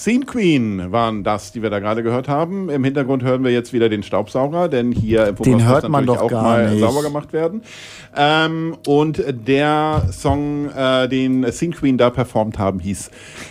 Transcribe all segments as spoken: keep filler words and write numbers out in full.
Scene Queen waren das, die wir da gerade gehört haben. Im Hintergrund hören wir jetzt wieder den Staubsauger, denn hier im Den hört man natürlich doch auch gar mal nicht. sauber gemacht werden. Ähm, und der Song, äh, den Scene Queen da performt haben, hieß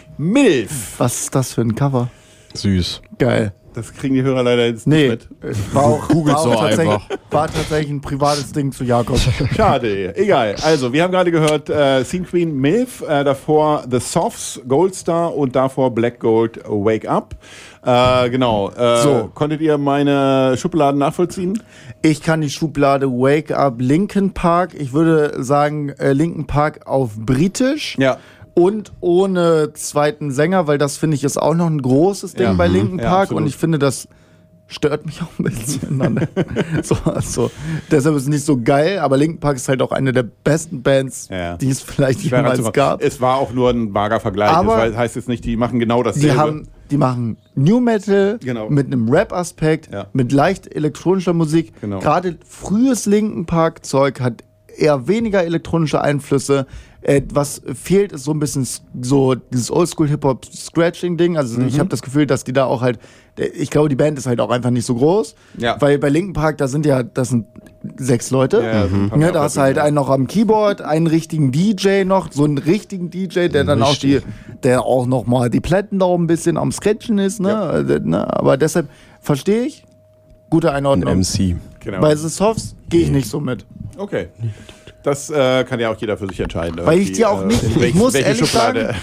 Milf. Was ist das für ein Cover? Süß. Geil. Das kriegen die Hörer leider jetzt Nee, nicht mit. war auch, Googelt war, so auch tatsächlich, einfach. war tatsächlich ein privates Ding zu Jakob. Schade, egal. Also, wir haben gerade gehört äh, Scene Queen Milf, äh, davor The Softs, Gold Star und davor Black Gold Wake Up. Äh, genau. Äh, So. Konntet ihr meine Schubladen nachvollziehen? Ich kann die Schublade Wake Up Linkin Park, ich würde sagen äh, Linkin Park auf britisch. Ja. Und ohne zweiten Sänger, weil das finde ich ist auch noch ein großes Ding Ja, bei mhm. Linkin Ja, Park absolut. und ich finde, das stört mich auch ein bisschen. so, also, deshalb ist es nicht so geil, aber Linkin Park ist halt auch eine der besten Bands, Ja. die es vielleicht Schwer jemals anzumachen. gab. Es war auch nur ein vager Vergleich. Aber das heißt jetzt nicht, die machen genau dasselbe. Die, haben, die machen New Metal Genau. mit einem Rap-Aspekt, Ja. mit leicht elektronischer Musik. Genau. Gerade frühes Linkin Park-Zeug hat eher weniger elektronische Einflüsse. Äh, was fehlt, ist so ein bisschen s- so dieses Oldschool-Hip-Hop-Scratching-Ding. Also ich habe das Gefühl, dass die da auch halt, ich glaube, die Band ist halt auch einfach nicht so groß. Ja. Weil bei Linkin Park, da sind ja, das sind sechs Leute. Ja, sind ein paar Ja, mehr da hast du halt Leute, einen noch am Keyboard, einen richtigen D J noch, so einen richtigen D J, der dann auch die, der auch noch mal die Platten da ein bisschen am Sketchen ist, ne? Ja. Also, ne? Aber deshalb verstehe ich, gute Ein Einordnung. M C. Genau. Bei The Softs gehe ich nicht so mit. Okay. Das äh, kann ja auch jeder für sich entscheiden. Weil ich irgendwie, dir auch nicht- in ich welch- muss welche ehrlich Schublade.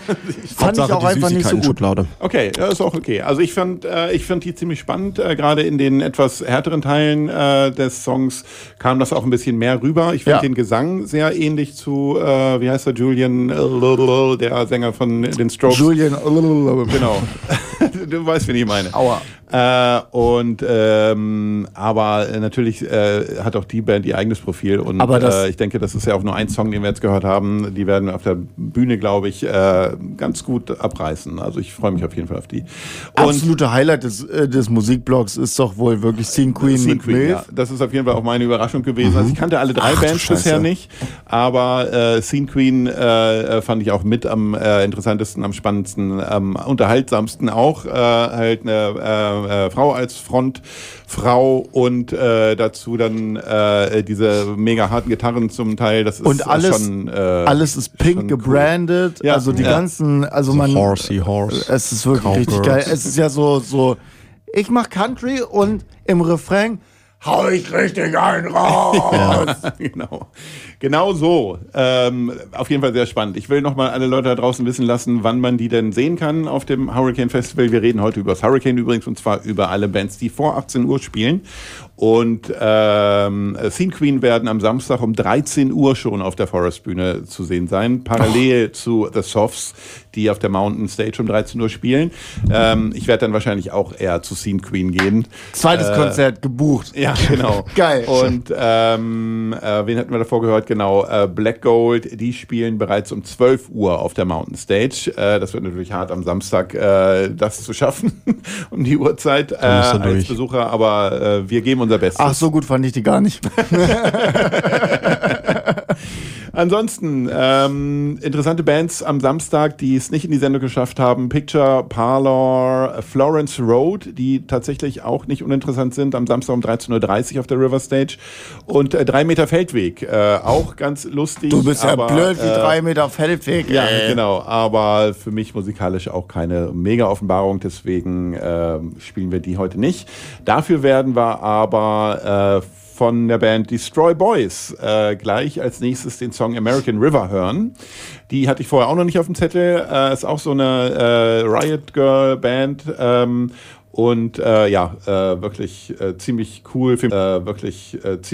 Fand ich auch einfach nicht so gut. Schublade. Okay, ja, ist auch okay. Also ich fand, äh, ich fand die ziemlich spannend. Äh, Gerade in den etwas härteren Teilen äh, des Songs kam das auch ein bisschen mehr rüber. Ich finde Ja. den Gesang sehr ähnlich zu, äh, wie heißt der, Julian, äh, der Sänger von den Strokes. Julian. Genau. Du weißt, wen ich meine. Aua. Äh, und ähm, aber äh, natürlich äh, hat auch die Band ihr eigenes Profil und Aber das- äh, ich denke, das ist ja auch nur ein Song, den wir jetzt gehört haben. Die werden auf der Bühne, glaube ich, äh, ganz gut abreißen. Also ich freue mich auf jeden Fall auf die. Und Absolute Highlight des, äh, des Musikblogs ist doch wohl wirklich Scene Queen Scene mit Queen, Milf. ja. Das ist auf jeden Fall auch meine Überraschung gewesen. Also ich kannte alle drei Ach, du Bands Scheiße. bisher nicht, aber äh, Scene Queen äh, fand ich auch mit am äh, interessantesten, am spannendsten, am unterhaltsamsten auch. Äh, halt eine äh, äh, Frau als Frontfrau und äh, dazu dann äh, diese mega harten Gitarren zum Teil. Das ist Und alles, schon äh, alles ist pink schon cool. gebrandet. Ja. Also die Ja. ganzen, also So man. horsey horse. Es ist wirklich Cowgirls. richtig geil. Es ist ja so, so, ich mach Country und im Refrain hau ich richtig einen raus. genau. Genau so. Ähm, auf jeden Fall sehr spannend. Ich will nochmal alle Leute da draußen wissen lassen, wann man die denn sehen kann auf dem Hurricane Festival. Wir reden heute über das Hurricane übrigens und zwar über alle Bands, die vor achtzehn Uhr spielen. Und ähm, Scene Queen werden am Samstag um dreizehn Uhr schon auf der Forest-Bühne zu sehen sein. Parallel oh. zu The Softs, die auf der Mountain Stage um dreizehn Uhr spielen. Ähm, ich werde dann wahrscheinlich auch eher zu Scene Queen gehen. Zweites Äh, Konzert gebucht. Ja, genau. Geil. Und ähm, äh, wen hatten wir davor gehört? Genau, äh, Black Gold, die spielen bereits um zwölf Uhr auf der Mountain Stage. Äh, das wird natürlich hart am Samstag, äh, das zu schaffen, um die Uhrzeit äh, Da müsst ihr als durch. Besucher. Aber äh, wir geben unser Bestes. Ach, so gut fand ich die gar nicht. Ansonsten, ähm, interessante Bands am Samstag, die es nicht in die Sendung geschafft haben. Picture, Parlor, Florence Road, die tatsächlich auch nicht uninteressant sind. Am Samstag um dreizehn Uhr dreißig auf der River Stage. Und äh, drei Meter Feldweg, äh, auch ganz lustig. Du bist ja aber, blöd wie äh, drei Meter Feldweg. Ja, ey. genau. Aber für mich musikalisch auch keine Mega-Offenbarung. Deswegen ähm, spielen wir die heute nicht. Dafür werden wir aber äh, von der Band Destroy Boys äh, gleich als nächstes den Song American River hören. Die hatte ich vorher auch noch nicht auf dem Zettel. Äh, ist auch so eine äh, Riot Girl Band. Ähm, und äh, ja, äh, wirklich äh, ziemlich cool. Äh, wirklich äh, ziemlich